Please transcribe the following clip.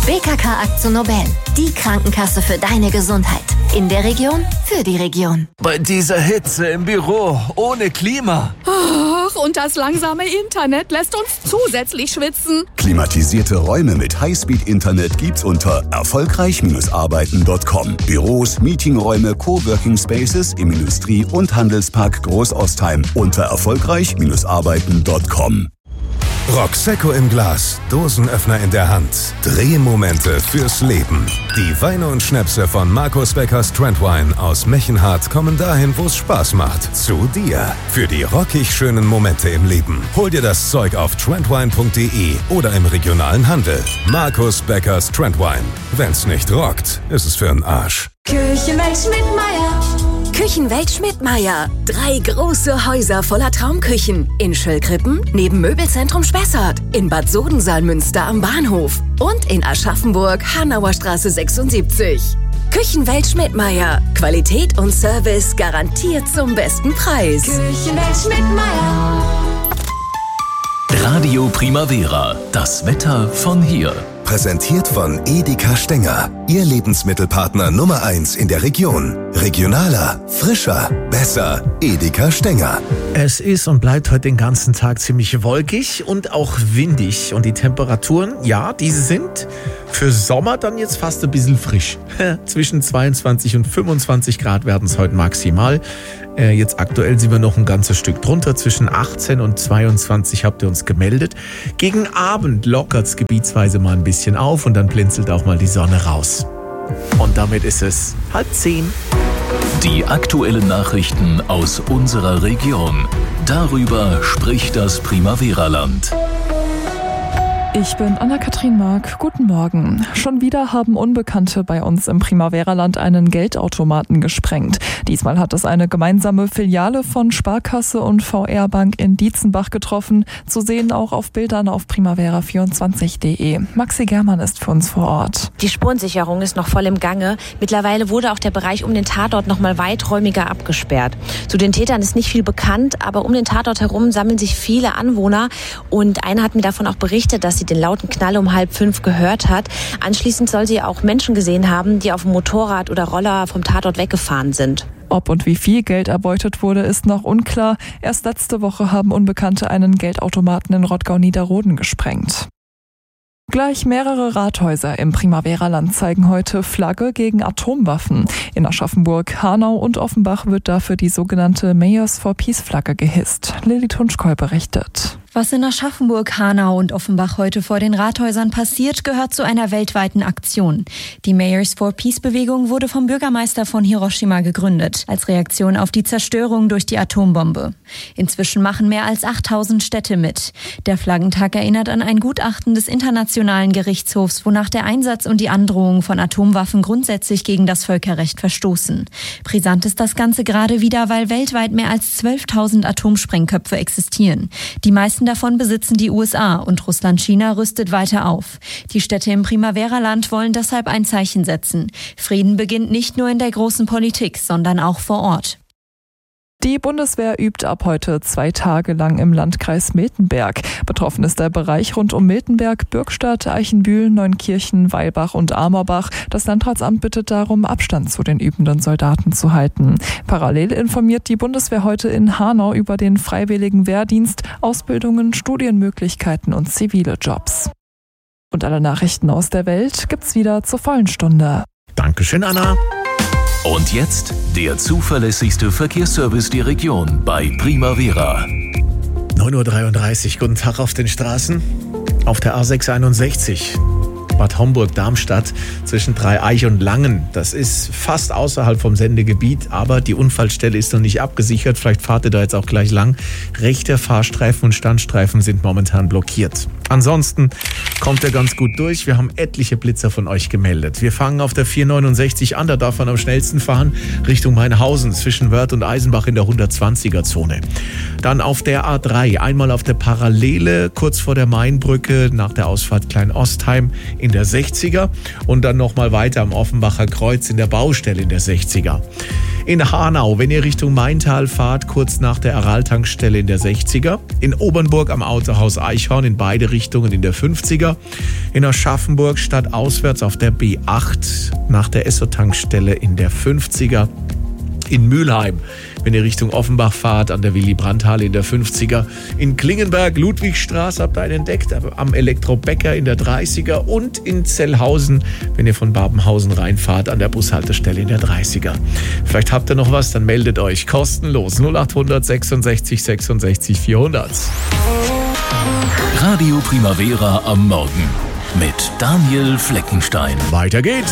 BKK AkzoNobel, die Krankenkasse für deine Gesundheit. In der Region, für die Region. Bei dieser Hitze im Büro, ohne Klima. Ach, und das langsame Internet lässt uns zusätzlich schwitzen. Klimatisierte Räume mit Highspeed-Internet gibt's unter erfolgreich-arbeiten.com. Büros, Meetingräume, Coworking Spaces im Industrie- und Handelspark Großostheim unter erfolgreich-arbeiten.com. Prosecco im Glas, Dosenöffner in der Hand, Drehmomente fürs Leben. Die Weine und Schnäpse von Markus Beckers Trendwine aus Mechenhardt kommen dahin, wo es Spaß macht. Zu dir. Für die rockig schönen Momente im Leben. Hol dir das Zeug auf trendwine.de oder im regionalen Handel. Markus Beckers Trendwine. Wenn's nicht rockt, ist es für'n Arsch. Küchenwelt Schmidtmeyer. Küchenwelt Schmidtmeyer. 3 große Häuser voller Traumküchen. In Schöllkrippen neben Möbelzentrum Spessart. In Bad Sodensalmünster am Bahnhof. Und in Aschaffenburg, Hanauer Straße 76. Küchenwelt Schmidtmeyer. Qualität und Service garantiert zum besten Preis. Küchenwelt Schmidtmeyer. Radio Primavera. Das Wetter von hier. Präsentiert von Edeka Stenger. Ihr Lebensmittelpartner Nummer 1 in der Region. Regionaler, frischer, besser. Edeka Stenger. Es ist und bleibt heute den ganzen Tag ziemlich wolkig und auch windig. Und die Temperaturen, ja, diese sind für Sommer dann jetzt fast ein bisschen frisch. Zwischen 22 und 25 Grad werden es heute maximal. Jetzt aktuell sind wir noch ein ganzes Stück drunter. Zwischen 18 und 22 habt ihr uns gemeldet. Gegen Abend lockert es gebietsweise mal ein bisschen auf und dann blinzelt auch mal die Sonne raus. Und damit ist es 9:30. Die aktuellen Nachrichten aus unserer Region. Darüber spricht das Primavera-Land. Ich bin Anna-Kathrin Mark. Guten Morgen. Schon wieder haben Unbekannte bei uns im Primavera-Land einen Geldautomaten gesprengt. Diesmal hat es eine gemeinsame Filiale von Sparkasse und VR-Bank in Dietzenbach getroffen. Zu sehen auch auf Bildern auf primavera24.de. Maxi Germann ist für uns vor Ort. Die Spurensicherung ist noch voll im Gange. Mittlerweile wurde auch der Bereich um den Tatort noch mal weiträumiger abgesperrt. Zu den Tätern ist nicht viel bekannt, aber um den Tatort herum sammeln sich viele Anwohner. Und einer hat mir davon auch berichtet, dass sie den lauten Knall um 4:30 gehört hat. Anschließend soll sie auch Menschen gesehen haben, die auf dem Motorrad oder Roller vom Tatort weggefahren sind. Ob und wie viel Geld erbeutet wurde, ist noch unklar. Erst letzte Woche haben Unbekannte einen Geldautomaten in Rottgau-Niederroden gesprengt. Gleich mehrere Rathäuser im Primavera-Land zeigen heute Flagge gegen Atomwaffen. In Aschaffenburg, Hanau und Offenbach wird dafür die sogenannte Mayors for Peace-Flagge gehisst. Lilly Tunschkoll berichtet. Was in Aschaffenburg, Hanau und Offenbach heute vor den Rathäusern passiert, gehört zu einer weltweiten Aktion. Die Mayors for Peace-Bewegung wurde vom Bürgermeister von Hiroshima gegründet, als Reaktion auf die Zerstörung durch die Atombombe. Inzwischen machen mehr als 8000 Städte mit. Der Flaggentag erinnert an ein Gutachten des Internationalen Gerichtshofs, wonach der Einsatz und die Androhung von Atomwaffen grundsätzlich gegen das Völkerrecht verstoßen. Brisant ist das Ganze gerade wieder, weil weltweit mehr als 12.000 Atomsprengköpfe existieren. Die meisten davon besitzen die USA und Russland-China rüstet weiter auf. Die Städte im Primavera-Land wollen deshalb ein Zeichen setzen. Frieden beginnt nicht nur in der großen Politik, sondern auch vor Ort. Die Bundeswehr übt ab heute 2 Tage lang im Landkreis Miltenberg. Betroffen ist der Bereich rund um Miltenberg, Bürgstadt, Eichenbühl, Neunkirchen, Weilbach und Amorbach. Das Landratsamt bittet darum, Abstand zu den übenden Soldaten zu halten. Parallel informiert die Bundeswehr heute in Hanau über den freiwilligen Wehrdienst, Ausbildungen, Studienmöglichkeiten und zivile Jobs. Und alle Nachrichten aus der Welt gibt's wieder zur vollen Stunde. Dankeschön, Anna. Und jetzt der zuverlässigste Verkehrsservice der Region bei Primavera. 9:33 Uhr. Guten Tag auf den Straßen. Auf der A661. Bad Homburg-Darmstadt zwischen Dreieich und Langen. Das ist fast außerhalb vom Sendegebiet, aber die Unfallstelle ist noch nicht abgesichert. Vielleicht fahrt ihr da jetzt auch gleich lang. Rechter Fahrstreifen und Standstreifen sind momentan blockiert. Ansonsten kommt er ganz gut durch. Wir haben etliche Blitzer von euch gemeldet. Wir fangen auf der 469 an. Da darf man am schnellsten fahren Richtung Mainhausen zwischen Wörth und Eisenbach in der 120er-Zone. Dann auf der A3, einmal auf der Parallele kurz vor der Mainbrücke nach der Ausfahrt Klein-Ostheim in der 60er und dann nochmal weiter am Offenbacher Kreuz in der Baustelle in der 60er. In Hanau, wenn ihr Richtung Maintal fahrt, kurz nach der Aral-Tankstelle in der 60er. In Obernburg am Autohaus Eichhorn in beide Richtungen in der 50er. In Aschaffenburg stadtauswärts auf der B8 nach der Esso-Tankstelle in der 50er. In Mülheim, wenn ihr Richtung Offenbach fahrt, an der Willy-Brandt-Halle in der 50er. In Klingenberg, Ludwigstraße habt ihr einen entdeckt, am Elektro-Bäcker in der 30er. Und in Zellhausen, wenn ihr von Babenhausen reinfahrt, an der Bushaltestelle in der 30er. Vielleicht habt ihr noch was, dann meldet euch kostenlos 0800 66 66 400. Radio Primavera am Morgen mit Daniel Fleckenstein. Weiter geht's.